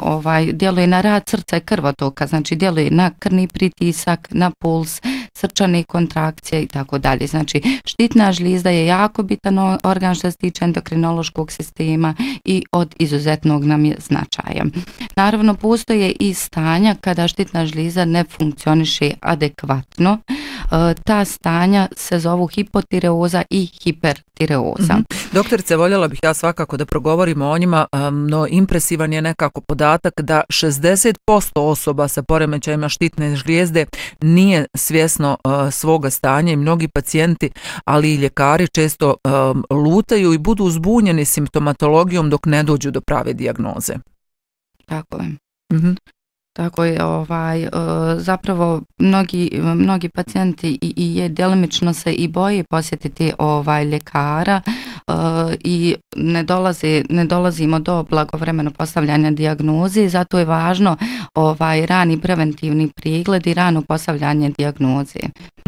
djeluje na rad srca i krvotoka, znači djeluje na krvni pritisak, na puls, srčane kontrakcije i tako dalje. Znači štitna žlijezda je jako bitan organ što se tiče endokrinološkog sistema i od izuzetnog nam je značaja. Naravno, postoje i stanja kada štitna žlijezda ne funkcioniše adekvatno. Ta stanja se zovu hipotireoza i hipertireoza. Doktorice, voljela bih ja svakako da progovorimo o njima, no impresivan je nekako podatak da 60% osoba sa poremećajima štitne žlijezde nije svjesno svoga stanja i mnogi pacijenti, ali i ljekari često lutaju i budu zbunjeni simptomatologijom dok ne dođu do prave dijagnoze. Tako je. Tako je, zapravo mnogi pacijenti i djelimično se i boje posjetiti ljekara i ne dolazimo do blagovremeno postavljanja dijagnoze, zato je važno rani preventivni pregled i rano postavljanje dijagnoze.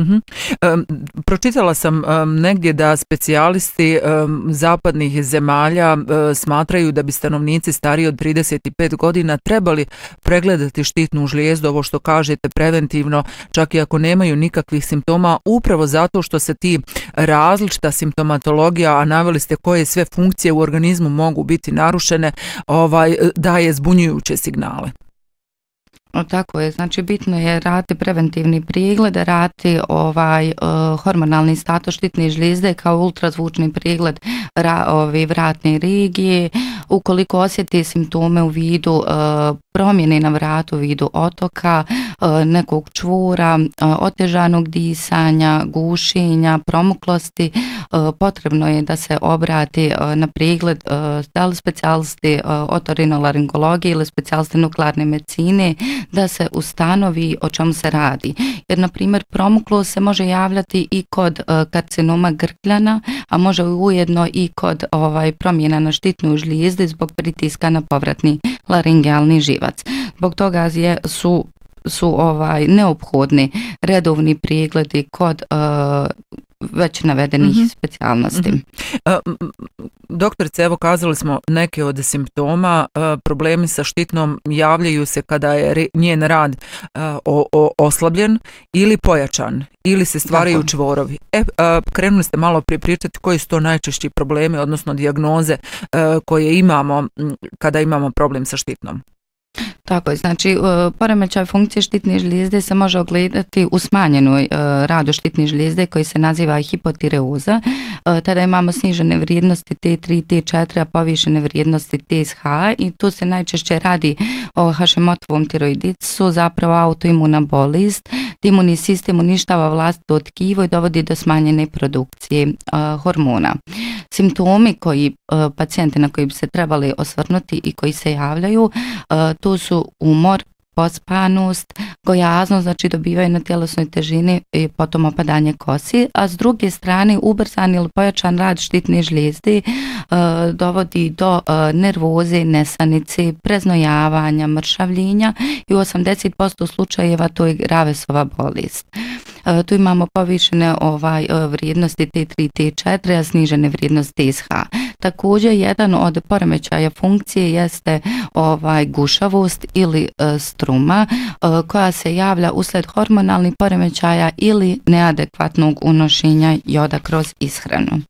Pročitala sam negdje da specijalisti zapadnih zemalja smatraju da bi stanovnici stariji od 35 godina trebali pregledati štitnu žlijezdu, ovo što kažete preventivno, čak i ako nemaju nikakvih simptoma, upravo zato što se ti različita simptomatologija, a naveli ste koje sve funkcije u organizmu mogu biti narušene, daje zbunjujuće signale. Tako je, znači bitno je raditi preventivni pregled, raditi hormonalni status štitne žlijezde kao ultrazvučni pregled vratne regije. Ukoliko osjeti simptome u vidu promjene na vratu, u vidu otoka, nekog čvora, otežanog disanja, gušenja, promuklosti, potrebno je da se obrati na pregled da li specijalisti otorinolaringologije ili specijalisti nuklearne medicine, da se ustanovi o čemu se radi. Jer, na primjer, promuklost se može javljati i kod karcinoma grkljana, a može ujedno i kod promjena na štitnu žlijezdu zbog pritiska na povratni laringealni živac. Zbog toga su neophodni redovni pregledi kod već navedenih specijalnosti. Doktorice, evo kazali smo neke od simptoma, problemi sa štitnom javljaju se kada je njen rad oslabljen ili pojačan, ili se stvaraju čvorovi. Krenuli ste malo prije pričati koji su to najčešći problemi, odnosno dijagnoze koje imamo kada imamo problem sa štitnom. Tako je, znači poremećaj funkcije štitne žlijezde se može ogledati u smanjenoj radu štitne žlijezde koji se naziva hipotireoza. Tada imamo snižene vrijednosti T3, T4, a povišene vrijednosti TSH i tu se najčešće radi o Hashimotovom tiroiditisu, zapravo autoimuna bolest. Imunni sistem uništava vlastito tkivo i dovodi do smanjene produkcije hormona. Simptomi koji pacijenti na koji bi se trebali osvrnuti i koji se javljaju, to su umor, pospanost, gojaznost, znači dobivaju na tjelesnoj težini i potom opadanje kosi, a s druge strane ubrzan ili pojačan rad štitne žlijezde dovodi do nervoze, nesanice, preznojavanja, mršavljenja i u 80% slučajeva to je Gravesova bolest. Tu imamo povišene vrijednosti T3, T4, a snižene vrijednosti TSH. Također, jedan od poremećaja funkcije jeste gušavost ili struma koja se javlja uslijed hormonalnih poremećaja ili neadekvatnog unošenja joda kroz ishranu.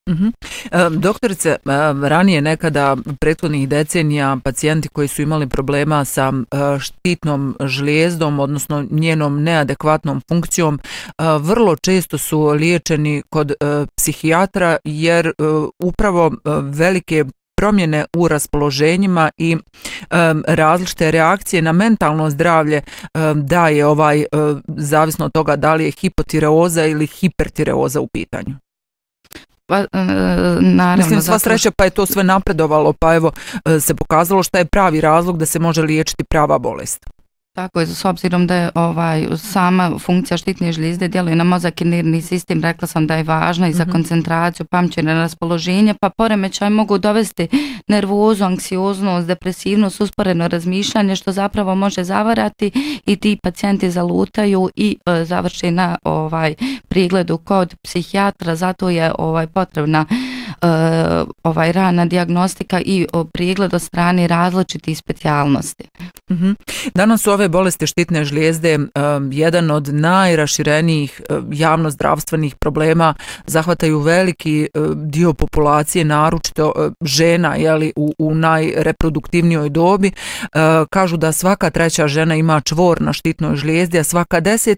Doktorice, ranije nekada prethodnih decenija pacijenti koji su imali problema sa štitnom žlijezdom, odnosno njenom neadekvatnom funkcijom, vrlo često su liječeni kod psihijatra jer upravo velike promjene u raspoloženjima i različite reakcije na mentalno zdravlje daje zavisno od toga da li je hipotireoza ili hipertireoza u pitanju. Naravno, mislim, sva sreća pa je to sve napredovalo, pa evo se pokazalo šta je pravi razlog da se može liječiti prava bolest. Tako je, s obzirom da je sama funkcija štitne žlijezde djeluje na mozak i nervni sistem, rekla sam da je važna i za koncentraciju, pamćenje, raspoloženje, pa poremećaj mogu dovesti nervozu, anksioznost, depresivnost, usporeno razmišljanje, što zapravo može zavarati i ti pacijenti zalutaju i završe na pregledu kod psihijatra, zato je potrebna rana dijagnostika i pregled od strane različitih specijalnosti. Danas su ove bolesti štitne žlijezde jedan od najraširenijih javnozdravstvenih problema, zahvataju veliki dio populacije, naročito žena u najreproduktivnijoj dobi. Kažu da svaka treća žena ima čvor na štitnoj žlijezdi, a svaka 10